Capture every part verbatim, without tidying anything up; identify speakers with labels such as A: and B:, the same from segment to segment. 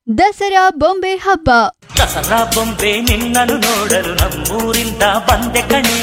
A: ದಸರಾ ಬೊಂಬೆ ಹಬ್ಬ.
B: ದಸರಾ ಬೊಂಬೆ ನಿನ್ನನ್ನು ನೋಡಲು ನಮ್ಮೂರಿಂದ ಬಂದೆ ಕಣೆ.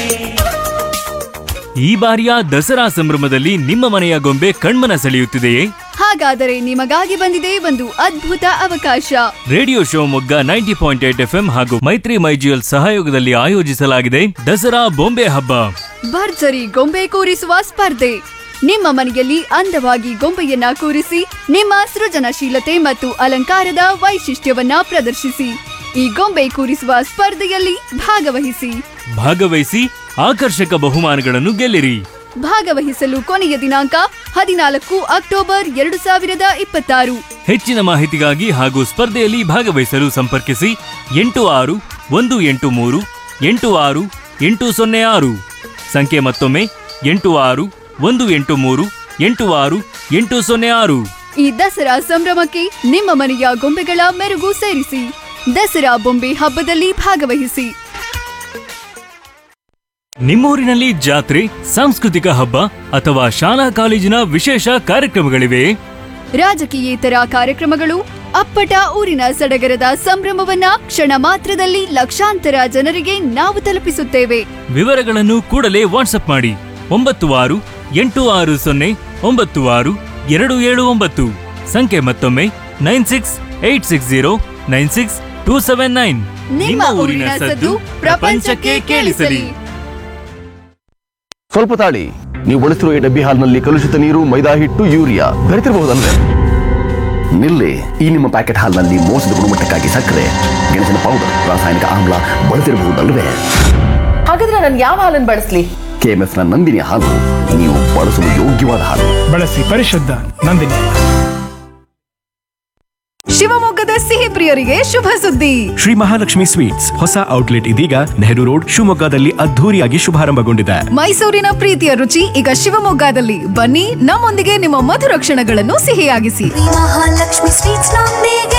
C: ಈ ಬಾರಿಯ ದಸರಾ ಸಂಭ್ರಮದಲ್ಲಿ ನಿಮ್ಮ ಮನೆಯ ಗೊಂಬೆ ಕಣ್ಮನ ಸೆಳೆಯುತ್ತಿದೆಯೇ?
A: ಹಾಗಾದರೆ ನಿಮಗಾಗಿ ಬಂದಿದೆ ಒಂದು ಅದ್ಭುತ ಅವಕಾಶ.
C: Radio Shivamogga ninety point eight F M ಹಾಗೂ ಮೈತ್ರಿ ಮೈಜಿಎಲ್ ಸಹಯೋಗದಲ್ಲಿ ಆಯೋಜಿಸಲಾಗಿದೆ ದಸರಾ ಬೊಂಬೆ ಹಬ್ಬ.
A: ಭರ್ಜರಿ ಗೊಂಬೆ ಕೂರಿಸುವ ಸ್ಪರ್ಧೆ. ನಿಮ್ಮ ಮನೆಯಲ್ಲಿ ಅಂದವಾಗಿ ಗೊಂಬೆಯನ್ನ ಕೂರಿಸಿ ನಿಮ್ಮ ಸೃಜನಶೀಲತೆ ಮತ್ತು ಅಲಂಕಾರದ ವೈಶಿಷ್ಟ್ಯವನ್ನ ಪ್ರದರ್ಶಿಸಿ. ಈ ಗೊಂಬೆ ಕೂರಿಸುವ ಸ್ಪರ್ಧೆಯಲ್ಲಿ ಭಾಗವಹಿಸಿ
C: ಭಾಗವಹಿಸಿ ಆಕರ್ಷಕ ಬಹುಮಾನಗಳನ್ನು ಗೆಲ್ಲಿರಿ.
A: ಭಾಗವಹಿಸಲು ಕೊನೆಯ ದಿನಾಂಕ ಹದಿನಾಲ್ಕು ಅಕ್ಟೋಬರ್ ಎರಡು ಸಾವಿರದ ಇಪ್ಪತ್ತಾರು.
C: ಹೆಚ್ಚಿನ ಮಾಹಿತಿಗಾಗಿ ಹಾಗೂ ಸ್ಪರ್ಧೆಯಲ್ಲಿ ಭಾಗವಹಿಸಲು ಸಂಪರ್ಕಿಸಿ ಎಂಟು ಆರು ಒಂದು ಎಂಟು ಮೂರು ಎಂಟು ಆರು ಎಂಟು ಸೊನ್ನೆ ಆರು. ಸಂಖ್ಯೆ ಮತ್ತೊಮ್ಮೆ ಎಂಟು ಆರು ಒಂದು ಎಂಟು ಮೂರು ಎಂಟು ಆರು ಎಂಟು ಸೊನ್ನೆ ಆರು.
A: ಈ ದಸರಾ ಸಂಭ್ರಮಕ್ಕೆ ನಿಮ್ಮ ಮನೆಯ ಗೊಂಬೆಗಳ ಮೆರುಗು ಸೇರಿಸಿ. ದಸರಾ ಬೊಂಬೆ ಹಬ್ಬದಲ್ಲಿ ಭಾಗವಹಿಸಿ.
C: ನಿಮ್ಮೂರಿನಲ್ಲಿ ಜಾತ್ರೆ, ಸಾಂಸ್ಕೃತಿಕ ಹಬ್ಬ ಅಥವಾ ಶಾಲಾ ಕಾಲೇಜಿನ ವಿಶೇಷ ಕಾರ್ಯಕ್ರಮಗಳಿವೆಯೇ?
A: ರಾಜಕೀಯೇತರ ಕಾರ್ಯಕ್ರಮಗಳು, ಅಪ್ಪಟ ಊರಿನ ಸಡಗರದ ಸಂಭ್ರಮವನ್ನ ಕ್ಷಣ ಮಾತ್ರದಲ್ಲಿ ಲಕ್ಷಾಂತರ ಜನರಿಗೆ ನಾವು ತಲುಪಿಸುತ್ತೇವೆ.
C: ವಿವರಗಳನ್ನು ಕೂಡಲೇ ವಾಟ್ಸ್ಆಪ್ ಮಾಡಿ ಒಂಬತ್ತು ಆರು ಎಂಟು ಆರು ಸೊನ್ನೆ ಒಂಬತ್ತು ಆರು ಎರಡು ಏಳು ಒಂಬತ್ತು. ಸಂಖ್ಯೆ ಮತ್ತೊಮ್ಮೆ nine six eight six zero nine six two seven nine.
A: ನಿಮ್ಮ ಊರಿನ ಸದ್ದು ಪ್ರಪಂಚಕ್ಕೆ ಕೇಳಿಸಲಿ.
D: ಸ್ವಲ್ಪ ತಾಳಿ, ನೀವು ಬಳಸಿರುವ ಈ ಡಬ್ಬಿ ಹಾಲ್ನಲ್ಲಿ ಕಲುಷಿತ ನೀರು, ಮೈದಾ ಹಿಟ್ಟು, ಯೂರಿಯಾ ಬೆರೆತಿರಬಹುದಲ್ವೇ? ನಿಲ್ಲಿ, ಈ ನಿಮ್ಮ ಪ್ಯಾಕೆಟ್ ಹಾಲ್ನಲ್ಲಿ ಮೋಸದ ಗುಣಮಟ್ಟಕ್ಕಾಗಿ ಸಕ್ಕರೆ, ಗೆಣಸಿನ ಪೌಡರ್, ರಾಸಾಯನಿಕ ಆಮ್ಲ ಬಳಸಿರಬಹುದಲ್ವೇ?
E: ಹಾಗಾದ್ರೆ ನಾನು ಯಾವ ಹಾಲನ್ನು ಬಳಸಲಿ?
D: ಕೆಎಂಎಫ್ ನ ನಂದಿನಿ ಹಾಲು ನೀವು ಬಳಸಲು ಯೋಗ್ಯವಾದ ಹಾಲು.
F: ಬಳಸಿ ಪರಿಶುದ್ಧ ನಂದಿನಿ.
E: ಶಿವಮೊಗ್ಗದ ಸಿಹಿ ಪ್ರಿಯರಿಗೆ ಶುಭ ಸುದ್ದಿ.
G: ಶ್ರೀ ಮಹಾಲಕ್ಷ್ಮಿ ಸ್ವೀಟ್ಸ್ ಹೊಸ ಔಟ್ಲೆಟ್ ಇದೀಗ ನೆಹರು ರೋಡ್ ಶಿವಮೊಗ್ಗದಲ್ಲಿ ಅದ್ಧೂರಿಯಾಗಿ ಶುಭಾರಂಭಗೊಂಡಿದೆ.
E: ಮೈಸೂರಿನ ಪ್ರೀತಿಯ ರುಚಿ ಈಗ ಶಿವಮೊಗ್ಗದಲ್ಲಿ. ಬನ್ನಿ, ನಮ್ಮೊಂದಿಗೆ ನಿಮ್ಮ ಮಧುರ ಕ್ಷಣಗಳನ್ನು ಸಿಹಿಯಾಗಿಸಿ.
H: ಮಹಾಲಕ್ಷ್ಮಿ ಸ್ವೀಟ್ಸ್ ನೊಂದಿಗೆ.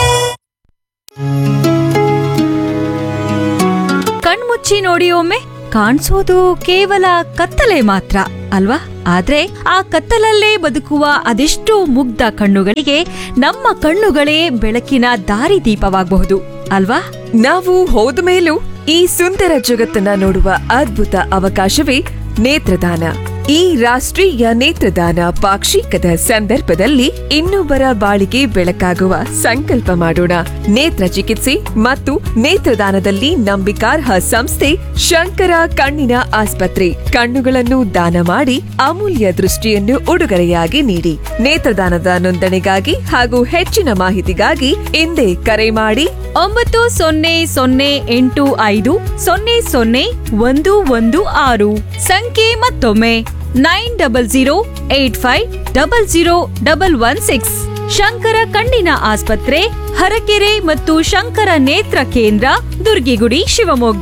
I: ಕಣ್ಮುಚ್ಚಿ ನೋಡಿ ಒಮ್ಮೆ. ಕಾಣಿಸೋದು ಕೇವಲ ಕತ್ತಲೆ ಮಾತ್ರ ಅಲ್ವಾ? ಆದ್ರೆ ಆ ಕತ್ತಲಲ್ಲೇ ಬದುಕುವ ಅದೆಷ್ಟೋ ಮುಗ್ಧ ಕಣ್ಣುಗಳಿಗೆ ನಮ್ಮ ಕಣ್ಣುಗಳೇ ಬೆಳಕಿನ ದಾರಿದೀಪವಾಗಬಹುದು ಅಲ್ವಾ?
E: ನಾವು ಹೋದ ಮೇಲೂ ಈ ಸುಂದರ ಜಗತ್ತನ್ನ ನೋಡುವ ಅದ್ಭುತ ಅವಕಾಶವೇ ನೇತ್ರದಾನ. ಈ ರಾಷ್ಟ್ರೀಯ ನೇತ್ರದಾನ ಪಾಕ್ಷಿಕದ ಸಂದರ್ಭದಲ್ಲಿ ಇನ್ನೊಬ್ಬರ ಬಾಳಿಗೆ ಬೆಳಕಾಗುವ ಸಂಕಲ್ಪ ಮಾಡೋಣ. ನೇತ್ರ ಚಿಕಿತ್ಸೆ ಮತ್ತು ನೇತ್ರದಾನದಲ್ಲಿ ನಂಬಿಕಾರ್ಹ ಸಂಸ್ಥೆ ಶಂಕರ ಕಣ್ಣಿನ ಆಸ್ಪತ್ರೆ. ಕಣ್ಣುಗಳನ್ನು ದಾನ ಮಾಡಿ ಅಮೂಲ್ಯ ದೃಷ್ಟಿಯನ್ನು ಉಡುಗೊರೆಯಾಗಿ ನೀಡಿ. ನೇತ್ರದಾನದ ನೋಂದಣಿಗಾಗಿ ಹಾಗೂ ಹೆಚ್ಚಿನ ಮಾಹಿತಿಗಾಗಿ ಹಿಂದೆ ಕರೆ ಮಾಡಿ
I: ಒಂಬತ್ತು ಸೊನ್ನೆ ಸೊನ್ನೆ ಎಂಟು ಐದು ಸೊನ್ನೆ ಸೊನ್ನೆ ಒಂದು ಒಂದು ಆರು. ಸಂಖ್ಯೆ ಮತ್ತೊಮ್ಮೆ nine double zero eight five double zero double one six. Shankara ಕಣ್ಣಿನ ಆಸ್ಪತ್ರೆ, ಹರಕೆರೆ ಮತ್ತು ಶಂಕರ ನೇತ್ರ ಕೇಂದ್ರ, ದುರ್ಗಿಗುಡಿ, ಶಿವಮೊಗ್ಗ.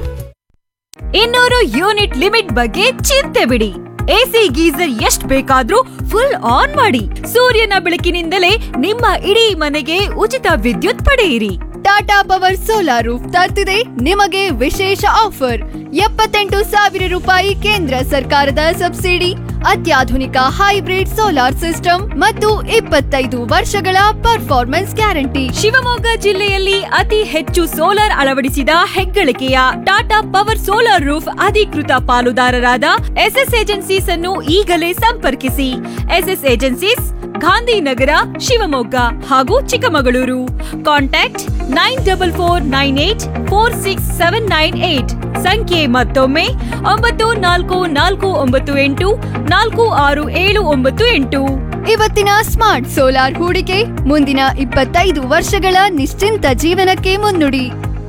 I: ಇನ್ನೂರು ಯೂನಿಟ್ ಲಿಮಿಟ್ ಬಗ್ಗೆ ಚಿಂತೆ ಬಿಡಿ. ಎಸಿ ಗೀಸರ್ ಎಷ್ಟ್ ಬೇಕಾದ್ರೂ ಫುಲ್ ಆನ್ ಮಾಡಿ. ಸೂರ್ಯನ ಬೆಳಕಿನಿಂದಲೇ ನಿಮ್ಮ ಇಡೀ ಮನೆಗೆ ಉಚಿತ ವಿದ್ಯುತ್ ಪಡೆಯಿರಿ.
A: ಟಾಟಾ ಪವರ್ ಸೋಲಾರ್ ರೂಫ್ ತರ್ತಿದೆ ನಿಮಗೆ ವಿಶೇಷ ಆಫರ್. ಎಪ್ಪತ್ತೆಂಟು ಸಾವಿರ ರೂಪಾಯಿ ಕೇಂದ್ರ ಸರ್ಕಾರದ ಸಬ್ಸಿಡಿ, ಅತ್ಯಾಧುನಿಕ ಹೈಬ್ರಿಡ್ ಸೋಲಾರ್ ಸಿಸ್ಟಮ್ ಮತ್ತು ಇಪ್ಪತ್ತೈದು ವರ್ಷಗಳ ಪರ್ಫಾರ್ಮೆನ್ಸ್ ಗ್ಯಾರಂಟಿ.
I: ಶಿವಮೊಗ್ಗ ಜಿಲ್ಲೆಯಲ್ಲಿ ಅತಿ ಹೆಚ್ಚು ಸೋಲಾರ್ ಅಳವಡಿಸಿದ ಹೆಗ್ಗಳಿಕೆಯ ಟಾಟಾ ಪವರ್ ಸೋಲಾರ್ ರೂಫ್ ಅಧಿಕೃತ ಪಾಲುದಾರರಾದ ಎಸ್ಎಸ್ ಏಜೆನ್ಸೀಸ್ ಅನ್ನು ಈಗಲೇ ಸಂಪರ್ಕಿಸಿ. ಎಸ್ಎಸ್ ಏಜೆನ್ಸೀಸ್, ಗಾಂಧಿನಗರ, ಶಿವಮೊಗ್ಗ ಹಾಗೂ Chikkamagaluru. Contact nine double four nine eight four six seven nine eight. ಸಂಖ್ಯೆ ಮತ್ತೊಮ್ಮೆ ಒಂಬತ್ತು ನಾಲ್ಕು ನಾಲ್ಕು ಒಂಬತ್ತು ಎಂಟು ನಾಲ್ಕು ಆರು ಏಳು ಒಂಬತ್ತು ಎಂಟು.
A: ಇವತ್ತಿನ ಸ್ಮಾರ್ಟ್ ಸೋಲಾರ್ ಹೂಡಿಕೆ ಮುಂದಿನ ಇಪ್ಪತ್ತೈದು ವರ್ಷಗಳ ನಿಶ್ಚಿಂತ ಜೀವನಕ್ಕೆ ಮುನ್ನುಡಿ.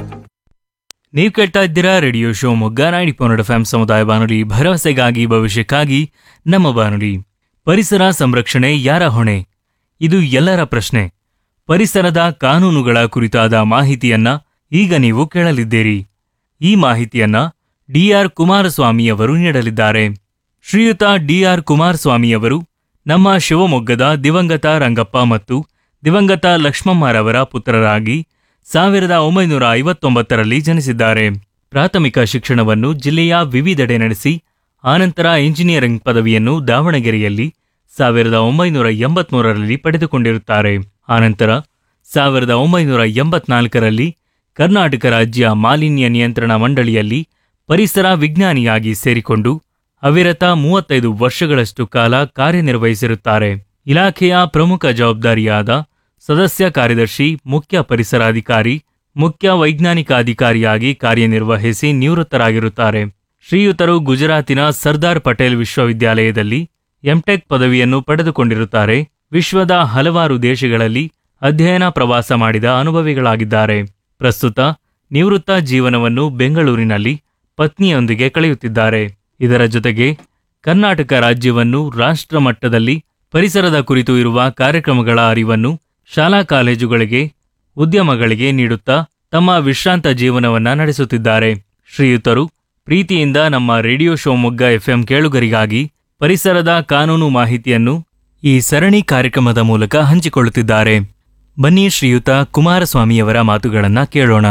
C: ನೀವು ಕೇಳ್ತಾ ಇದ್ದೀರಾ radio Shivamogga ninety point F M ಸಮುದಾಯ ಬಾನುಲಿ, ಭರವಸೆಗಾಗಿ ಭವಿಷ್ಯಕ್ಕಾಗಿ ನಮ್ಮ ಬಾನುಲಿ. ಪರಿಸರ ಸಂರಕ್ಷಣೆ ಯಾರ ಹೊಣೆ? ಇದು ಎಲ್ಲರ ಪ್ರಶ್ನೆ. ಪರಿಸರದ ಕಾನೂನುಗಳ ಕುರಿತಾದ ಮಾಹಿತಿಯನ್ನ ಈಗ ನೀವು ಕೇಳಲಿದ್ದೀರಿ. ಈ ಮಾಹಿತಿಯನ್ನ ಡಿಆರ್ ಕುಮಾರಸ್ವಾಮಿಯವರು ನೀಡಲಿದ್ದಾರೆ. ಶ್ರೀಯುತ ಡಿಆರ್ ಕುಮಾರಸ್ವಾಮಿಯವರು ನಮ್ಮ ಶಿವಮೊಗ್ಗದ ದಿವಂಗತ ರಂಗಪ್ಪ ಮತ್ತು ದಿವಂಗತ ಲಕ್ಷ್ಮಮ್ಮರವರ ಪುತ್ರರಾಗಿ ಸಾವಿರದ ಒಂಬೈನೂರ ಐವತ್ತೊಂಬತ್ತರಲ್ಲಿ ಜನಿಸಿದ್ದಾರೆ. ಪ್ರಾಥಮಿಕ ಶಿಕ್ಷಣವನ್ನು ಜಿಲ್ಲೆಯ ವಿವಿಧೆಡೆ ನಡೆಸಿ ಆನಂತರ ಇಂಜಿನಿಯರಿಂಗ್ ಪದವಿಯನ್ನು ದಾವಣಗೆರೆಯಲ್ಲಿ ಸಾವಿರದ ಒಂಬೈನೂರ ಎಂಬತ್ಮೂರರಲ್ಲಿ ಪಡೆದುಕೊಂಡಿರುತ್ತಾರೆ. ಆನಂತರ ಸಾವಿರದ ಒಂಬೈನೂರ ಎಂಬತ್ನಾಲ್ಕರಲ್ಲಿ ಕರ್ನಾಟಕ ರಾಜ್ಯ ಮಾಲಿನ್ಯ ನಿಯಂತ್ರಣ ಮಂಡಳಿಯಲ್ಲಿ ಪರಿಸರ ವಿಜ್ಞಾನಿಯಾಗಿ ಸೇರಿಕೊಂಡು ಅವಿರತ ಮೂವತ್ತೈದು ವರ್ಷಗಳಷ್ಟು ಕಾಲ ಕಾರ್ಯನಿರ್ವಹಿಸಿರುತ್ತಾರೆ. ಇಲಾಖೆಯ ಪ್ರಮುಖ ಜವಾಬ್ದಾರಿಯಾದ ಸದಸ್ಯ ಕಾರ್ಯದರ್ಶಿ, ಮುಖ್ಯ ಪರಿಸರಾಧಿಕಾರಿ, ಮುಖ್ಯ ವೈಜ್ಞಾನಿಕ ಅಧಿಕಾರಿಯಾಗಿ ಕಾರ್ಯನಿರ್ವಹಿಸಿ ನಿವೃತ್ತರಾಗಿರುತ್ತಾರೆ. ಶ್ರೀಯುತರು ಗುಜರಾತಿನ ಸರ್ದಾರ್ ಪಟೇಲ್ ವಿಶ್ವವಿದ್ಯಾಲಯದಲ್ಲಿ ಎಂಟೆಕ್ ಪದವಿಯನ್ನು ಪಡೆದುಕೊಂಡಿರುತ್ತಾರೆ. ವಿಶ್ವದ ಹಲವಾರು ದೇಶಗಳಲ್ಲಿ ಅಧ್ಯಯನ ಪ್ರವಾಸ ಮಾಡಿದ ಅನುಭವಿಗಳಾಗಿದ್ದಾರೆ. ಪ್ರಸ್ತುತ ನಿವೃತ್ತ ಜೀವನವನ್ನು ಬೆಂಗಳೂರಿನಲ್ಲಿ ಪತ್ನಿಯೊಂದಿಗೆ ಕಳೆಯುತ್ತಿದ್ದಾರೆ. ಇದರ ಜೊತೆಗೆ ಕರ್ನಾಟಕ ರಾಜ್ಯವನ್ನು ರಾಷ್ಟ್ರ ಮಟ್ಟದಲ್ಲಿ ಪರಿಸರದ ಕುರಿತು ಇರುವ ಕಾರ್ಯಕ್ರಮಗಳ ಅರಿವನ್ನು ಶಾಲಾ ಕಾಲೇಜುಗಳಿಗೆ, ಉದ್ಯಮಗಳಿಗೆ ನೀಡುತ್ತಾ ತಮ್ಮ ವಿಶ್ರಾಂತ ಜೀವನವನ್ನ ನಡೆಸುತ್ತಿದ್ದಾರೆ. ಶ್ರೀಯುತರು ಪ್ರೀತಿಯಿಂದ ನಮ್ಮ ರೇಡಿಯೋ ಶಿವಮೊಗ್ಗ ಎಫ್ಎಂ ಕೇಳುಗರಿಗಾಗಿ ಪರಿಸರದ ಕಾನೂನು ಮಾಹಿತಿಯನ್ನು ಈ ಸರಣಿ ಕಾರ್ಯಕ್ರಮದ ಮೂಲಕ ಹಂಚಿಕೊಳ್ಳುತ್ತಿದ್ದಾರೆ. ಬನ್ನಿ ಶ್ರೀಯುತ ಕುಮಾರಸ್ವಾಮಿಯವರ ಮಾತುಗಳನ್ನು ಕೇಳೋಣ.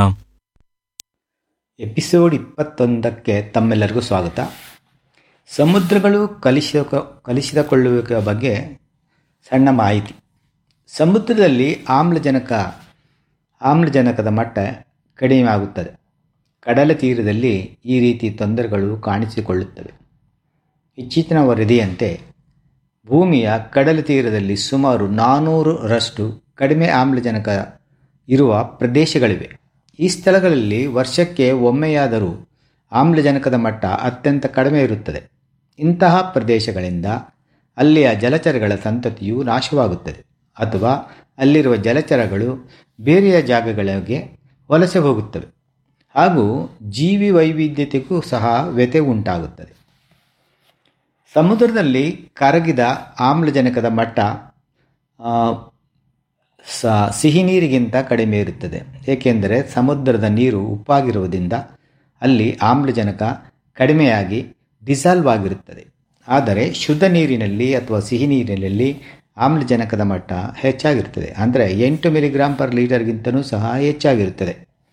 J: ಎಪಿಸೋಡ್ ಇಪ್ಪತ್ತೊಂದಕ್ಕೆ ತಮ್ಮೆಲ್ಲರಿಗೂ ಸ್ವಾಗತ. ಸಮುದ್ರಗಳು ಕಲುಷಿತ ಕಲುಷಿತಗೊಳ್ಳುವಿಕೆಯ ಬಗ್ಗೆ ಸಣ್ಣ ಮಾಹಿತಿ. ಸಮುದ್ರದಲ್ಲಿ ಆಮ್ಲಜನಕ ಆಮ್ಲಜನಕದ ಮಟ್ಟ ಕಡಿಮೆ ಆಗುತ್ತದೆ. ಕಡಲ ತೀರದಲ್ಲಿ ಈ ರೀತಿ ತೊಂದರೆಗಳು ಕಾಣಿಸಿಕೊಳ್ಳುತ್ತವೆ. ಇತ್ತೀಚಿನ ವರದಿಯಂತೆ ಭೂಮಿಯ ಕಡಲ ತೀರದಲ್ಲಿ ಸುಮಾರು ನಾನ್ನೂರರಷ್ಟು ಕಡಿಮೆ ಆಮ್ಲಜನಕ ಇರುವ ಪ್ರದೇಶಗಳಿವೆ. ಈ ಸ್ಥಳಗಳಲ್ಲಿ ವರ್ಷಕ್ಕೆ ಒಮ್ಮೆಯಾದರೂ ಆಮ್ಲಜನಕದ ಮಟ್ಟ ಅತ್ಯಂತ ಕಡಿಮೆ ಇರುತ್ತದೆ. ಇಂತಹ ಪ್ರದೇಶಗಳಿಂದ ಅಲ್ಲಿಯ ಜಲಚರಗಳ ಸಂತತಿಯು ನಾಶವಾಗುತ್ತದೆ ಅಥವಾ ಅಲ್ಲಿರುವ ಜಲಚರಗಳು ಬೇರೆಯ ಜಾಗಗಳಿಗೆ ವಲಸೆ ಹೋಗುತ್ತವೆ ಹಾಗೂ ಜೀವಿ ವೈವಿಧ್ಯತೆಗೂ ಸಹ ವ್ಯತ್ಯಯ ಉಂಟಾಗುತ್ತದೆ. ಸಮುದ್ರದಲ್ಲಿ ಕರಗಿದ ಆಮ್ಲಜನಕದ ಮಟ್ಟ ಸ ಸಿಹಿ ನೀರಿಗಿಂತ ಕಡಿಮೆ ಇರುತ್ತದೆ. ಏಕೆಂದರೆ ಸಮುದ್ರದ ನೀರು ಉಪ್ಪಾಗಿರುವುದರಿಂದ ಅಲ್ಲಿ ಆಮ್ಲಜನಕ ಕಡಿಮೆಯಾಗಿ ಡಿಸಾಲ್ವ್ ಆಗಿರುತ್ತದೆ. ಆದರೆ ಶುದ್ಧ ನೀರಿನಲ್ಲಿ ಅಥವಾ ಸಿಹಿ ನೀರಿನಲ್ಲಿ ಆಮ್ಲಜನಕದ ಮಟ್ಟ ಹೆಚ್ಚಾಗಿರುತ್ತದೆ. ಅಂದರೆ ಎಂಟು ಮಿಲಿಗ್ರಾಮ್ ಪರ್ ಲೀಟರ್ಗಿಂತಲೂ ಸಹ ಹೆಚ್ಚಾಗಿರುತ್ತದೆ.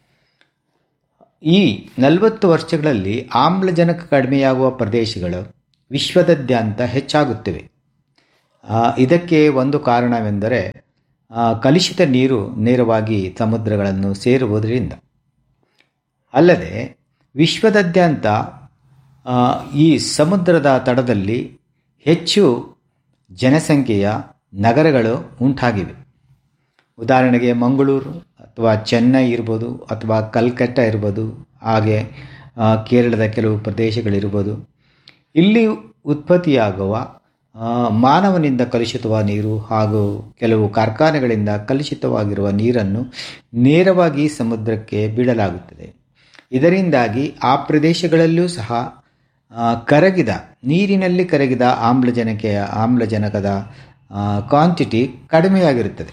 J: ಈ ನಲವತ್ತು ವರ್ಷಗಳಲ್ಲಿ ಆಮ್ಲಜನಕ ಕಡಿಮೆಯಾಗುವ ಪ್ರದೇಶಗಳು ವಿಶ್ವದಾದ್ಯಂತ ಹೆಚ್ಚಾಗುತ್ತಿವೆ. ಇದಕ್ಕೆ ಒಂದು ಕಾರಣವೆಂದರೆ ಕಲುಷಿತ ನೀರು ನೇರವಾಗಿ ಸಮುದ್ರಗಳನ್ನು ಸೇರುವುದರಿಂದ. ಅಲ್ಲದೆ ವಿಶ್ವದಾದ್ಯಂತ ಈ ಸಮುದ್ರದ ತಟದಲ್ಲಿ ಹೆಚ್ಚು ಜನಸಂಖ್ಯೆಯ ನಗರಗಳು ಉಂಟಾಗಿವೆ. ಉದಾಹರಣೆಗೆ ಮಂಗಳೂರು ಅಥವಾ ಚೆನ್ನೈ ಇರ್ಬೋದು, ಅಥವಾ ಕಲ್ಕತ್ತಾ ಇರ್ಬೋದು, ಹಾಗೆ ಕೇರಳದ ಕೆಲವು ಪ್ರದೇಶಗಳಿರ್ಬೋದು. ಇಲ್ಲಿ ಉತ್ಪತ್ತಿಯಾಗುವ ಮಾನವನಿಂದ ಕಲುಷಿತವಾದ ನೀರು ಹಾಗೂ ಕೆಲವು ಕಾರ್ಖಾನೆಗಳಿಂದ ಕಲುಷಿತವಾಗಿರುವ ನೀರನ್ನು ನೇರವಾಗಿ ಸಮುದ್ರಕ್ಕೆ ಬಿಡಲಾಗುತ್ತದೆ. ಇದರಿಂದಾಗಿ ಆ ಪ್ರದೇಶಗಳಲ್ಲೂ ಸಹ ಕರಗಿದ ನೀರಿನಲ್ಲಿ ಕರಗಿದ ಆಮ್ಲಜನಕೆಯ ಆಮ್ಲಜನಕದ ಕ್ವಾಂಟಿಟಿ ಕಡಿಮೆಯಾಗಿರುತ್ತದೆ.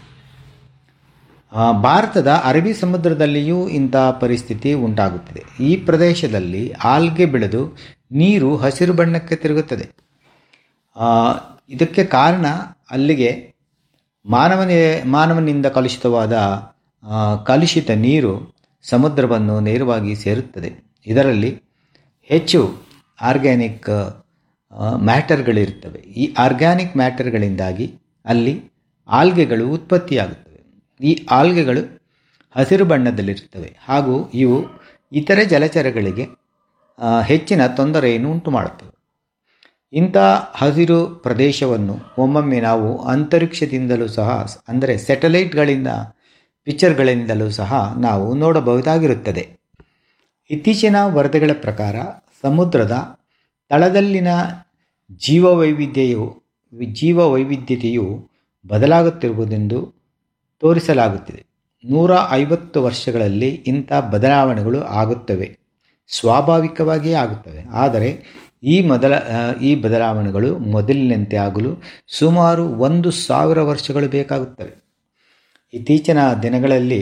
J: ಭಾರತದ ಅರಬ್ಬಿ ಸಮುದ್ರದಲ್ಲಿಯೂ ಇಂಥ ಪರಿಸ್ಥಿತಿ ಉಂಟಾಗುತ್ತದೆ. ಈ ಪ್ರದೇಶದಲ್ಲಿ ಆಲ್ಗೆ ಬೆಳೆದು ನೀರು ಹಸಿರು ಬಣ್ಣಕ್ಕೆ ತಿರುಗುತ್ತದೆ. ಇದಕ್ಕೆ ಕಾರಣ ಅಲ್ಲಿಗೆ ಮಾನವನೇ ಮಾನವನಿಂದ ಕಲುಷಿತವಾದ ಕಲುಷಿತ ನೀರು ಸಮುದ್ರವನ್ನು ನೇರವಾಗಿ ಸೇರುತ್ತದೆ. ಇದರಲ್ಲಿ ಹೆಚ್ಚು ಆರ್ಗ್ಯಾನಿಕ್ ಮ್ಯಾಟರ್ಗಳಿರುತ್ತವೆ. ಈ ಆರ್ಗ್ಯಾನಿಕ್ ಮ್ಯಾಟರ್ಗಳಿಂದಾಗಿ ಅಲ್ಲಿ ಆಲ್ಗೆಗಳು ಉತ್ಪತ್ತಿಯಾಗುತ್ತವೆ. ಈ ಆಲ್ಗೆಗಳು ಹಸಿರು ಬಣ್ಣದಲ್ಲಿರುತ್ತವೆ ಹಾಗೂ ಇವು ಇತರೆ ಜಲಚರಗಳಿಗೆ ಹೆಚ್ಚಿನ ತೊಂದರೆಯನ್ನು ಉಂಟು ಮಾಡುತ್ತವೆ. ಇಂಥ ಹಸಿರು ಪ್ರದೇಶವನ್ನು ಒಮ್ಮೊಮ್ಮೆ ನಾವು ಅಂತರಿಕ್ಷದಿಂದಲೂ ಸಹ, ಅಂದರೆ ಸ್ಯಾಟಲೈಟ್ಗಳಿಂದ ಪಿಕ್ಚರ್ಗಳಿಂದಲೂ ಸಹ ನಾವು ನೋಡಬಹುದಾಗಿರುತ್ತದೆ. ಇತ್ತೀಚಿನ ವರದಿಗಳ ಪ್ರಕಾರ ಸಮುದ್ರದ ತಳದಲ್ಲಿನ ಜೀವವೈವಿಧ್ಯೆಯು ಜೀವವೈವಿಧ್ಯತೆಯು ಬದಲಾಗುತ್ತಿರುವುದೆಂದು ತೋರಿಸಲಾಗುತ್ತಿದೆ. ನೂರ ಐವತ್ತು ವರ್ಷಗಳಲ್ಲಿ ಇಂಥ ಬದಲಾವಣೆಗಳು ಆಗುತ್ತವೆ, ಸ್ವಾಭಾವಿಕವಾಗಿಯೇ ಆಗುತ್ತವೆ. ಆದರೆ ಈ ಮೊದಲ ಈ ಬದಲಾವಣೆಗಳು ಮೊದಲಿನಂತೆ ಆಗಲು ಸುಮಾರು ಒಂದು ಸಾವಿರ ವರ್ಷಗಳು ಬೇಕಾಗುತ್ತವೆ. ಇತ್ತೀಚಿನ ದಿನಗಳಲ್ಲಿ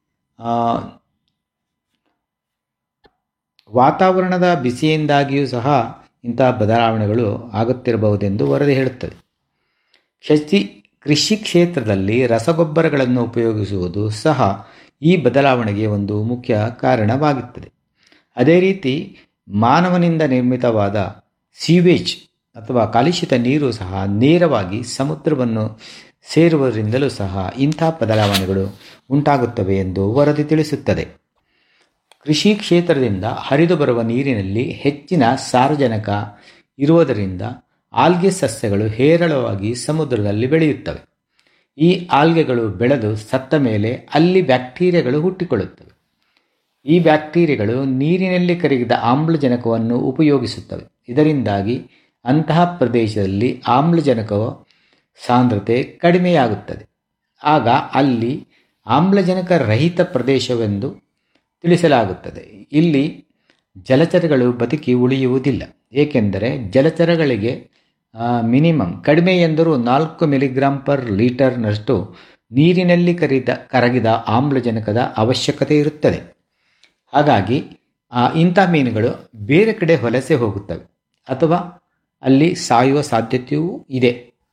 J: ವಾತಾವರಣದ ಬಿಸಿಯಿಂದಾಗಿಯೂ ಸಹ ಇಂಥ ಬದಲಾವಣೆಗಳು ಆಗುತ್ತಿರಬಹುದೆಂದು ವರದಿ ಹೇಳುತ್ತದೆ. ಕೃಷಿ ಕೃಷಿ ಕ್ಷೇತ್ರದಲ್ಲಿ ರಸಗೊಬ್ಬರಗಳನ್ನು ಉಪಯೋಗಿಸುವುದು ಸಹ ಈ ಬದಲಾವಣೆಗೆ ಒಂದು ಮುಖ್ಯ ಕಾರಣವಾಗುತ್ತದೆ. ಅದೇ ರೀತಿ ಮಾನವನಿಂದ ನಿರ್ಮಿತವಾದ ಸೀವೇಜ್ ಅಥವಾ ಕಲುಷಿತ ನೀರು ಸಹ ನೇರವಾಗಿ ಸಮುದ್ರವನ್ನು ಸೇರುವುದರಿಂದಲೂ ಸಹ ಇಂಥ ಬದಲಾವಣೆಗಳು ಉಂಟಾಗುತ್ತವೆ ಎಂದು ವರದಿ ತಿಳಿಸುತ್ತದೆ. ಕೃಷಿ ಕ್ಷೇತ್ರದಿಂದ ಹರಿದು ಬರುವ ನೀರಿನಲ್ಲಿ ಹೆಚ್ಚಿನ ಸಾರಜನಕ ಇರುವುದರಿಂದ ಆಲ್ಗೆ ಸಸ್ಯಗಳು ಹೇರಳವಾಗಿ ಸಮುದ್ರದಲ್ಲಿ ಬೆಳೆಯುತ್ತವೆ. ಈ ಆಲ್ಗೆಗಳು ಬೆಳೆದು ಸತ್ತ ಮೇಲೆ ಅಲ್ಲಿ ಬ್ಯಾಕ್ಟೀರಿಯಾಗಳು ಹುಟ್ಟಿಕೊಳ್ಳುತ್ತವೆ. ಈ ಬ್ಯಾಕ್ಟೀರಿಯಾಗಳು ನೀರಿನಲ್ಲಿ ಕರಗಿದ ಆಮ್ಲಜನಕವನ್ನು ಉಪಯೋಗಿಸುತ್ತವೆ. ಇದರಿಂದಾಗಿ ಅಂತಹ ಪ್ರದೇಶದಲ್ಲಿ ಆಮ್ಲಜನಕವ ಸಾಂದ್ರತೆ ಕಡಿಮೆಯಾಗುತ್ತದೆ. ಆಗ ಅಲ್ಲಿ ಆಮ್ಲಜನಕ ರಹಿತ ಪ್ರದೇಶವೆಂದು ತಿಳಿಸಲಾಗುತ್ತದೆ. ಇಲ್ಲಿ ಜಲಚರಗಳು ಬದುಕಿ ಉಳಿಯುವುದಿಲ್ಲ. ಏಕೆಂದರೆ ಜಲಚರಗಳಿಗೆ ಮಿನಿಮಮ್ ಕಡಿಮೆ ಎಂದರೂ ನಾಲ್ಕು ಮಿಲಿಗ್ರಾಂ ಪರ್ ಲೀಟರ್ನಷ್ಟು ನೀರಿನಲ್ಲಿ ಕರಿದ ಕರಗಿದ ಆಮ್ಲಜನಕದ ಅವಶ್ಯಕತೆ ಇರುತ್ತದೆ. ಹಾಗಾಗಿ ಇಂಥ ಮೀನುಗಳು ಬೇರೆ ಕಡೆ ವಲಸೆ ಹೋಗುತ್ತವೆ ಅಥವಾ ಅಲ್ಲಿ ಸಾಯುವ ಸಾಧ್ಯತೆಯೂ ಇದೆ.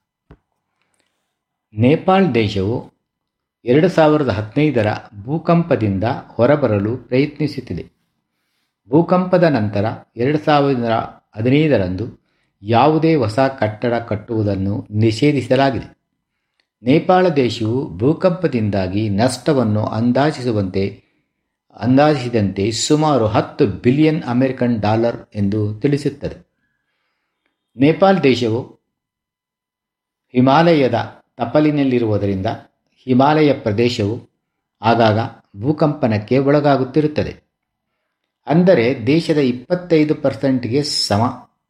J: ನೇಪಾಳ ದೇಶವು ಎರಡು ಸಾವಿರದ ಹದಿನೈದರ ಭೂಕಂಪದಿಂದ ಹೊರಬರಲು ಪ್ರಯತ್ನಿಸುತ್ತಿದೆ. ಭೂಕಂಪದ ನಂತರ ಎರಡು ಸಾವಿರದ ಹದಿನೈದರಂದು ಯಾವುದೇ ಹೊಸ ಕಟ್ಟಡ ಕಟ್ಟುವುದನ್ನು ನಿಷೇಧಿಸಲಾಗಿದೆ. ನೇಪಾಳ ದೇಶವು ಭೂಕಂಪದಿಂದಾಗಿ ನಷ್ಟವನ್ನು ಅಂದಾಜಿಸುವಂತೆ ಅಂದಾಜಿಸಿದಂತೆ ಸುಮಾರು ಹತ್ತು ಬಿಲಿಯನ್ ಅಮೆರಿಕನ್ ಡಾಲರ್ ಎಂದು ತಿಳಿಸುತ್ತದೆ. ನೇಪಾಳ ದೇಶವು ಹಿಮಾಲಯದ ತಪ್ಪಲಿನಲ್ಲಿರುವುದರಿಂದ ಹಿಮಾಲಯ ಪ್ರದೇಶವು ಆಗಾಗ ಭೂಕಂಪನಕ್ಕೆ ಒಳಗಾಗುತ್ತಿರುತ್ತದೆ. ಅಂದರೆ ದೇಶದ ಇಪ್ಪತ್ತೈದು ಪರ್ಸೆಂಟ್ಗೆ ಸಮ.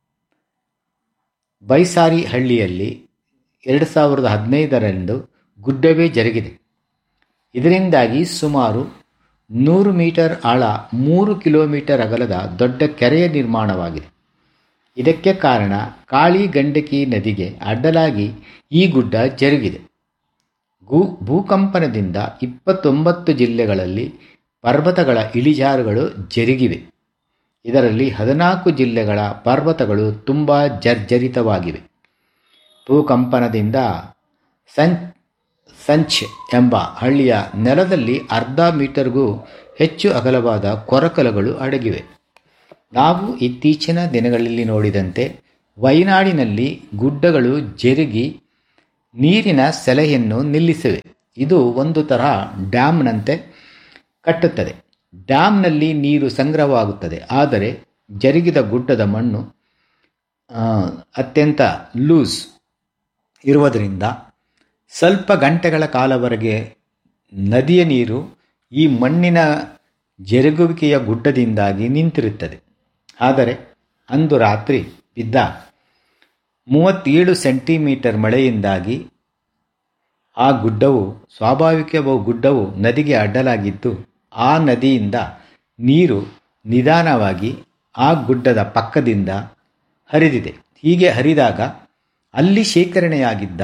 J: ಬೈಸಾರಿ ಹಳ್ಳಿಯಲ್ಲಿ ಎರಡು ಸಾವಿರದ ಹದಿನೈದರಂದು ಗುಡ್ಡವೇ ಜರುಗಿದೆ. ಇದರಿಂದಾಗಿ ಸುಮಾರು ನೂರು ಮೀಟರ್ ಆಳ ಮೂರು ಕಿಲೋಮೀಟರ್ ಅಗಲದ ದೊಡ್ಡ ಕೆರೆಯ ನಿರ್ಮಾಣವಾಗಿದೆ. ಇದಕ್ಕೆ ಕಾರಣ ಕಾಳಿ ಗಂಡಕಿ ನದಿಗೆ ಅಡ್ಡಲಾಗಿ ಈ ಗುಡ್ಡ ಜರುಗಿದೆ. ಭೂ ಭೂಕಂಪನದಿಂದ ಇಪ್ಪತ್ತೊಂಬತ್ತು ಜಿಲ್ಲೆಗಳಲ್ಲಿ ಪರ್ವತಗಳ ಇಳಿಜಾರುಗಳು ಜರುಗಿವೆ. ಇದರಲ್ಲಿ ಹದಿನಾಲ್ಕು ಜಿಲ್ಲೆಗಳ ಪರ್ವತಗಳು ತುಂಬ ಜರ್ಜರಿತವಾಗಿವೆ. ಭೂಕಂಪನದಿಂದ ಸಂ ಸಂಚ್ ಎಂಬ ಹಳ್ಳಿಯ ನೆಲದಲ್ಲಿ ಅರ್ಧ ಮೀಟರ್ಗೂ ಹೆಚ್ಚು ಅಗಲವಾದ ಕೊರಕಲುಗಳು ಅಡಗಿವೆ. ನಾವು ಇತ್ತೀಚಿನ ದಿನಗಳಲ್ಲಿ ನೋಡಿದಂತೆ ವಯನಾಡಿನಲ್ಲಿ ಗುಡ್ಡಗಳು ಜರುಗಿ ನೀರಿನ ಸೆಲೆಯನ್ನು ನಿಲ್ಲಿಸಿವೆ. ಇದು ಒಂದು ತರಹ ಡ್ಯಾಮ್ನಂತೆ ಕಟ್ಟುತ್ತದೆ. ಡ್ಯಾಮ್ನಲ್ಲಿ ನೀರು ಸಂಗ್ರಹವಾಗುತ್ತದೆ. ಆದರೆ ಜರುಗಿದ ಗುಡ್ಡದ ಮಣ್ಣು ಅತ್ಯಂತ ಲೂಸ್ ಇರುವುದರಿಂದ ಸ್ವಲ್ಪ ಗಂಟೆಗಳ ಕಾಲವರೆಗೆ ನದಿಯ ನೀರು ಈ ಮಣ್ಣಿನ ಜರುಗುವಿಕೆಯ ಗುಡ್ಡದಿಂದಾಗಿ ನಿಂತಿರುತ್ತದೆ. ಆದರೆ ಅಂದು ರಾತ್ರಿ ಬಿದ್ದ ಮೂವತ್ತೇಳು ಸೆಂಟಿಮೀಟರ್ ಮಳೆಯಿಂದಾಗಿ ಆ ಗುಡ್ಡವು ಸ್ವಾಭಾವಿಕ ಗುಡ್ಡವು ನದಿಗೆ ಅಡ್ಡಲಾಗಿದ್ದು ಆ ನದಿಯಿಂದ ನೀರು ನಿಧಾನವಾಗಿ ಆ ಗುಡ್ಡದ ಪಕ್ಕದಿಂದ ಹರಿದಿದೆ. ಹೀಗೆ ಹರಿದಾಗ ಅಲ್ಲಿ ಶೇಖರಣೆಯಾಗಿದ್ದ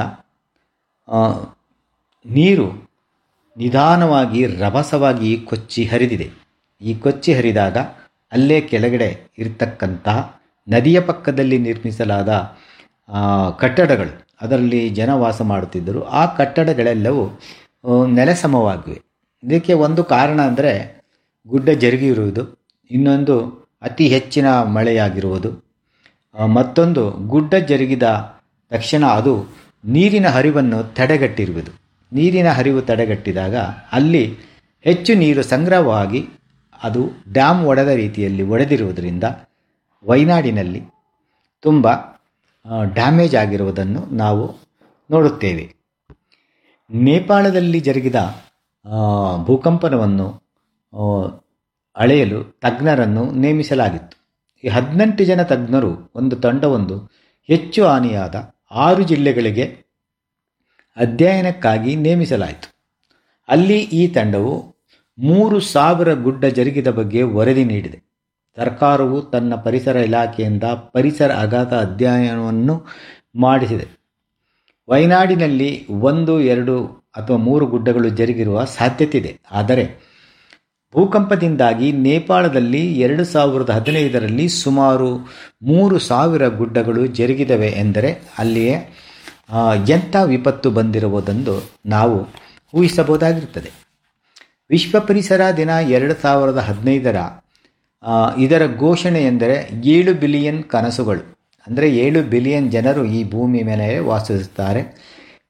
J: ನೀರು ನಿಧಾನವಾಗಿ ರಭಸವಾಗಿ ಕೊಚ್ಚಿ ಹರಿದಿದೆ. ಈ ಕೊಚ್ಚಿ ಹರಿದಾಗ ಅಲ್ಲೇ ಕೆಳಗಡೆ ಇರತಕ್ಕಂತಹ ನದಿಯ ಪಕ್ಕದಲ್ಲಿ ನಿರ್ಮಿಸಲಾದ ಕಟ್ಟಡಗಳು, ಅದರಲ್ಲಿ ಜನ ವಾಸ ಮಾಡುತ್ತಿದ್ದರು, ಆ ಕಟ್ಟಡಗಳೆಲ್ಲವೂ ನೆಲಸಮವಾಗಿವೆ. ಇದಕ್ಕೆ ಒಂದು ಕಾರಣ ಅಂದರೆ ಗುಡ್ಡ ಜರುಗಿರುವುದು, ಇನ್ನೊಂದು ಅತಿ ಹೆಚ್ಚಿನ ಮಳೆಯಾಗಿರುವುದು, ಮತ್ತೊಂದು ಗುಡ್ಡ ಜರುಗಿದ ತಕ್ಷಣ ಅದು ನೀರಿನ ಹರಿವನ್ನು ತಡೆಗಟ್ಟಿರುವುದು. ನೀರಿನ ಹರಿವು ತಡೆಗಟ್ಟಿದಾಗ ಅಲ್ಲಿ ಹೆಚ್ಚು ನೀರು ಸಂಗ್ರಹವಾಗಿ ಅದು ಡ್ಯಾಮ್ ಒಡೆದ ರೀತಿಯಲ್ಲಿ ಒಡೆದಿರುವುದರಿಂದ ವಯನಾಡಿನಲ್ಲಿ ತುಂಬ ಡ್ಯಾಮೇಜ್ ಆಗಿರುವುದನ್ನು ನಾವು ನೋಡುತ್ತೇವೆ. ನೇಪಾಳದಲ್ಲಿ ಜರುಗಿದ ಭೂಕಂಪನವನ್ನು ಅಳೆಯಲು ತಜ್ಞರನ್ನು ನೇಮಿಸಲಾಗಿತ್ತು. ಈ ಹದಿನೆಂಟು ಜನ ತಜ್ಞರು ಒಂದು ತಂಡವೊಂದು ಹೆಚ್ಚು ಹಾನಿಯಾದ ಆರು ಜಿಲ್ಲೆಗಳಿಗೆ ಅಧ್ಯಯನಕ್ಕಾಗಿ ನೇಮಿಸಲಾಯಿತು. ಅಲ್ಲಿ ಈ ತಂಡವು ಮೂರು ಸಾವಿರ ಗುಡ್ಡ ಜರುಗಿದ ಬಗ್ಗೆ ವರದಿ ನೀಡಿದೆ. ಸರ್ಕಾರವು ತನ್ನ ಪರಿಸರ ಇಲಾಖೆಯಿಂದ ಪರಿಸರ ಆಘಾತ ಅಧ್ಯಯನವನ್ನು ಮಾಡಿಸಿದೆ. ವಯನಾಡಿನಲ್ಲಿ ಒಂದು ಎರಡು ಅಥವಾ ಮೂರು ಗುಡ್ಡಗಳು ಜರುಗಿರುವ ಸಾಧ್ಯತೆ ಇದೆ. ಆದರೆ ಭೂಕಂಪದಿಂದಾಗಿ ನೇಪಾಳದಲ್ಲಿ ಎರಡು ಸಾವಿರದ ಹದಿನೈದರಲ್ಲಿ ಸುಮಾರು ಮೂರು ಸಾವಿರ ಗುಡ್ಡಗಳು ಜರುಗಿದವೆ ಎಂದರೆ ಅಲ್ಲಿಯೇ ಎಂಥ ವಿಪತ್ತು ಬಂದಿರುವುದೆಂದು ನಾವು ಊಹಿಸಬಹುದಾಗಿರುತ್ತದೆ. ವಿಶ್ವ ಪರಿಸರ ದಿನ ಎರಡು ಸಾವಿರದ ಹದಿನೈದರ ಇದರ ಘೋಷಣೆ ಎಂದರೆ ಏಳು ಬಿಲಿಯನ್ ಕನಸುಗಳು. ಅಂದರೆ ಏಳು ಬಿಲಿಯನ್ ಜನರು ಈ ಭೂಮಿ ಮೇಲೆ ವಾಸಿಸುತ್ತಾರೆ.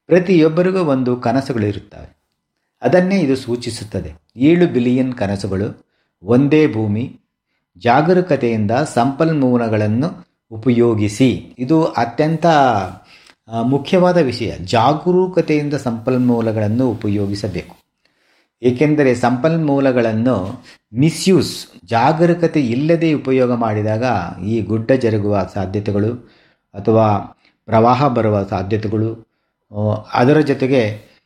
J: ಪ್ರತಿಯೊಬ್ಬರಿಗೂ ಒಂದು ಕನಸುಗಳಿರುತ್ತವೆ. ಅದನ್ನೇ ಇದು ಸೂಚಿಸುತ್ತದೆ. ಏಳು ಬಿಲಿಯನ್ ಕನಸುಗಳು, ಒಂದೇ ಭೂಮಿ, ಜಾಗರೂಕತೆಯಿಂದ ಸಂಪನ್ಮೂಲಗಳನ್ನು ಉಪಯೋಗಿಸಿ. ಇದು ಅತ್ಯಂತ ಮುಖ್ಯವಾದ ವಿಷಯ. ಜಾಗರೂಕತೆಯಿಂದ ಸಂಪನ್ಮೂಲಗಳನ್ನು ಉಪಯೋಗಿಸಬೇಕು. ಏಕೆಂದರೆ ಸಂಪನ್ಮೂಲಗಳನ್ನು ಮಿಸ್ಯೂಸ್, ಜಾಗರೂಕತೆ ಇಲ್ಲದೆ ಉಪಯೋಗ ಮಾಡಿದಾಗ ಈ ಗುಡ್ಡ ಜರುಗುವ ಸಾಧ್ಯತೆಗಳು ಅಥವಾ ಪ್ರವಾಹ ಬರುವ ಸಾಧ್ಯತೆಗಳು, ಅದರ ಜೊತೆಗೆ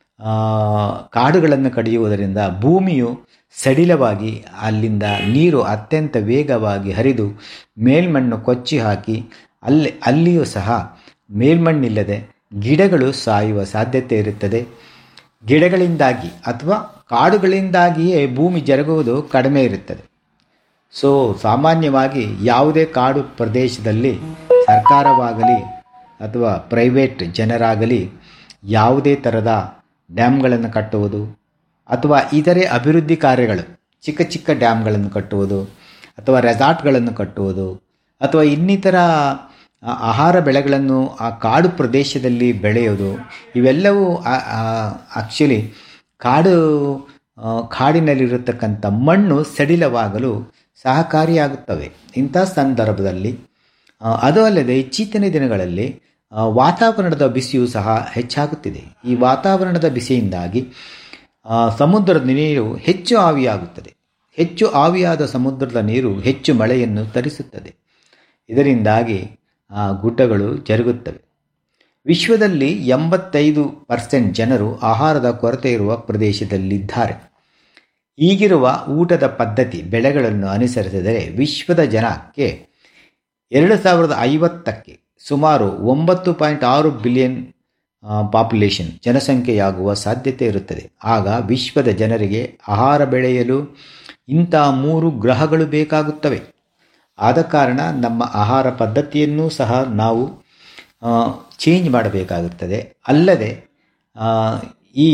J: ಕಾಡುಗಳನ್ನು ಕಡಿಯುವುದರಿಂದ ಭೂಮಿಯು ಸಡಿಲವಾಗಿ ಅಲ್ಲಿಂದ ನೀರು ಅತ್ಯಂತ ವೇಗವಾಗಿ ಹರಿದು ಮೇಲ್ಮಣ್ಣು ಕೊಚ್ಚಿ ಹಾಕಿ ಅಲ್ಲಿ ಅಲ್ಲಿಯೂ ಸಹ ಮೇಲ್ಮಣ್ಣಿಲ್ಲದೆ ಗಿಡಗಳು ಸಾಯುವ ಸಾಧ್ಯತೆ ಇರುತ್ತದೆ. ಗಿಡಗಳಿಂದಾಗಿ ಅಥವಾ ಕಾಡುಗಳಿಂದಾಗಿಯೇ ಭೂಮಿ ಜರುಗುವುದು ಕಡಿಮೆ ಇರುತ್ತದೆ. ಸೊ ಸಾಮಾನ್ಯವಾಗಿ ಯಾವುದೇ ಕಾಡು ಪ್ರದೇಶದಲ್ಲಿ ಸರ್ಕಾರವಾಗಲಿ ಅಥವಾ ಪ್ರೈವೇಟ್ ಜನರಾಗಲಿ ಯಾವುದೇ ಥರದ ಡ್ಯಾಮ್ಗಳನ್ನು ಕಟ್ಟುವುದು ಅಥವಾ ಇತರೆ ಅಭಿವೃದ್ಧಿ ಕಾರ್ಯಗಳು, ಚಿಕ್ಕ ಚಿಕ್ಕ ಡ್ಯಾಮ್ಗಳನ್ನು ಕಟ್ಟುವುದು ಅಥವಾ ರೆಸಾರ್ಟ್ಗಳನ್ನು ಕಟ್ಟುವುದು ಅಥವಾ ಇನ್ನಿತರ ಆಹಾರ ಬೆಳೆಗಳನ್ನು ಆ ಕಾಡು ಪ್ರದೇಶದಲ್ಲಿ ಬೆಳೆಯೋದು, ಇವೆಲ್ಲವೂ ಆ್ಯಕ್ಚುಲಿ ಕಾಡು ಕಾಡಿನಲ್ಲಿರತಕ್ಕಂಥ ಮಣ್ಣು ಸಡಿಲವಾಗಲು ಸಹಕಾರಿಯಾಗುತ್ತವೆ. ಇಂಥ ಸಂದರ್ಭದಲ್ಲಿ ಅದು ಅಲ್ಲದೆ ಇತ್ತೀಚಿನ ದಿನಗಳಲ್ಲಿ ವಾತಾವರಣದ ಬಿಸಿಯೂ ಸಹ ಹೆಚ್ಚಾಗುತ್ತಿದೆ. ಈ ವಾತಾವರಣದ ಬಿಸಿಯಿಂದಾಗಿ ಸಮುದ್ರದ ನೀರು ಹೆಚ್ಚು ಆವಿಯಾಗುತ್ತದೆ. ಹೆಚ್ಚು ಆವಿಯಾದ ಸಮುದ್ರದ ನೀರು ಹೆಚ್ಚು ಮಳೆಯನ್ನು ತರಿಸುತ್ತದೆ. ಇದರಿಂದಾಗಿ ಗುಡ್ಡಗಳು ಜರುಗುತ್ತವೆ. ವಿಶ್ವದಲ್ಲಿ ಎಂಬತ್ತೈದು ಪರ್ಸೆಂಟ್ ಜನರು ಆಹಾರದ ಕೊರತೆ ಇರುವ ಪ್ರದೇಶದಲ್ಲಿದ್ದಾರೆ. ಈಗಿರುವ ಊಟದ ಪದ್ಧತಿ ಬೆಳೆಗಳನ್ನು ಅನುಸರಿಸಿದರೆ ವಿಶ್ವದ ಜನಕ್ಕೆ ಎರಡು ಸಾವಿರದ ಐವತ್ತಕ್ಕೆ ಸುಮಾರು ಒಂಬತ್ತು ಪಾಯಿಂಟ್ ಆರು ಬಿಲಿಯನ್ ಪಾಪ್ಯುಲೇಷನ್ ಜನಸಂಖ್ಯೆಯಾಗುವ ಸಾಧ್ಯತೆ ಇರುತ್ತದೆ. ಆಗ ವಿಶ್ವದ ಜನರಿಗೆ ಆಹಾರ ಬೆಳೆಯಲು ಇಂಥ ಮೂರು ಗ್ರಹಗಳು ಬೇಕಾಗುತ್ತವೆ. ಆದ ಕಾರಣ ನಮ್ಮ ಆಹಾರ ಪದ್ಧತಿಯನ್ನೂ ಸಹ ನಾವು ಚೇಂಜ್ ಮಾಡಬೇಕಾಗುತ್ತದೆ. ಅಲ್ಲದೆ ಈ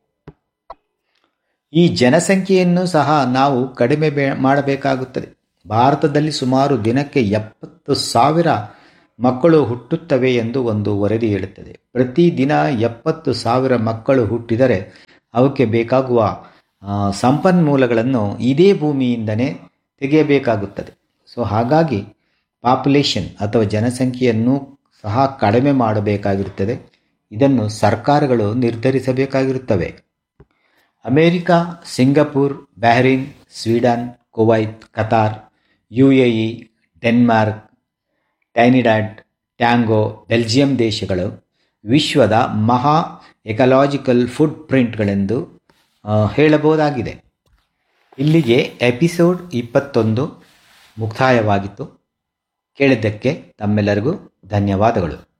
J: ಈ ಜನಸಂಖ್ಯೆಯನ್ನು ಸಹ ನಾವು ಕಡಿಮೆ ಮಾಡಬೇಕಾಗುತ್ತದೆ. ಭಾರತದಲ್ಲಿ ಸುಮಾರು ದಿನಕ್ಕೆ ಎಪ್ಪತ್ತು ಸಾವಿರ ಮಕ್ಕಳು ಹುಟ್ಟುತ್ತವೆ ಎಂದು ಒಂದು ವರದಿ ಹೇಳುತ್ತದೆ. ಪ್ರತಿದಿನ ಎಪ್ಪತ್ತು ಸಾವಿರ ಮಕ್ಕಳು ಹುಟ್ಟಿದರೆ ಅವಕ್ಕೆ ಬೇಕಾಗುವ ಸಂಪನ್ಮೂಲಗಳನ್ನು ಇದೇ ಭೂಮಿಯಿಂದನೇ ತೆಗೆಯಬೇಕಾಗುತ್ತದೆ. ಸೊ ಹಾಗಾಗಿ ಪಾಪ್ಯುಲೇಷನ್ ಅಥವಾ ಜನಸಂಖ್ಯೆಯನ್ನು ಸಹ ಕಡಿಮೆ ಮಾಡಬೇಕಾಗಿರುತ್ತದೆ. ಇದನ್ನು ಸರ್ಕಾರಗಳು ನಿರ್ಧರಿಸಬೇಕಾಗಿರುತ್ತವೆ. America, Singapore, Bahrain, Sweden, Kuwait, Qatar, U A E, Denmark, ಟ್ರೈನಿಡಾಡ್, Tango, Belgium ದೇಶಗಳು ವಿಶ್ವದ ಮಹಾ ಎಕಲಾಜಿಕಲ್ ಫುಟ್ ಪ್ರಿಂಟ್ಗಳೆಂದು ಹೇಳಬಹುದಾಗಿದೆ. ಇಲ್ಲಿಗೆ ಎಪಿಸೋಡ್ ಇಪ್ಪತ್ತೊಂದು ಮುಕ್ತಾಯವಾಗಿತ್ತು. ಕೇಳಿದ್ದಕ್ಕೆ ತಮ್ಮೆಲ್ಲರಿಗೂ ಧನ್ಯವಾದಗಳು.